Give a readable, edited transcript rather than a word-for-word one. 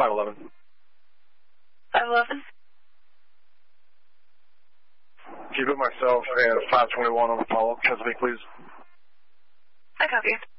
511. 511? Keep it myself and 521 on Apollo. Chesapeake, please. I copy.